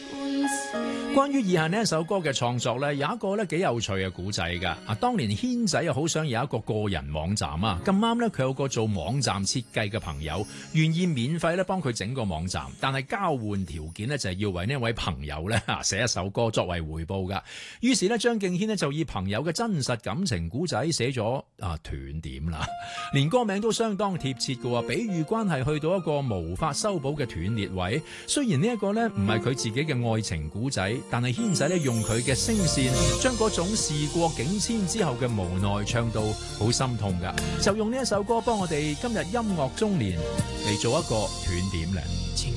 關於以下呢一首歌嘅創作呢，有一個呢幾有趣嘅古仔㗎。當年軒仔又好想有一個個人網站啊，咁啱呢，佢有個做網站設計嘅朋友，願意免費呢幫佢整個網站，但係交換條件呢，就係要為呢位朋友呢寫一首歌作為回報㗎。於是呢，張敬軒呢就以朋友嘅真實感情古仔寫咗斷點啦，連歌名都相當貼切嘅喎，比喻關係去到一個無法修補嘅斷裂位。雖然呢一個呢唔係佢自己嘅愛情古仔，但係軒仔呢用佢嘅聲線將嗰種事過境遷之後嘅無奈唱到好心痛㗎，就用呢一首歌幫我哋今日音樂中年嚟做一個斷點咧。 情